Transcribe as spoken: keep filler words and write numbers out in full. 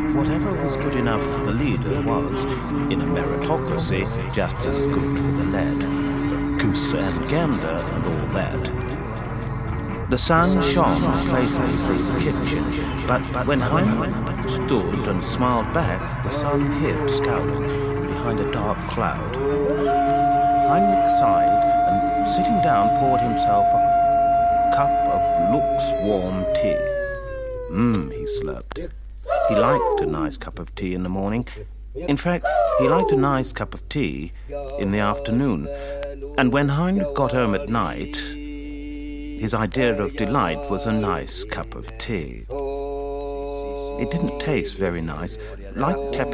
whatever was good enough for the leader was, in a meritocracy, just as good for the lad. Goose and gander and all that. The sun shone playfully through the kitchen, but when Heinrich stood and smiled back, the sun hid, scowling, behind a dark cloud. Heinrich sighed and, sitting down, poured himself a cup of lukewarm tea. Mmm, he slurped. He liked a nice cup of tea in the morning. In fact, he liked a nice cup of tea in the afternoon. And when Heinrich got home at night, his idea of delight was a nice cup of tea. It didn't taste very nice, like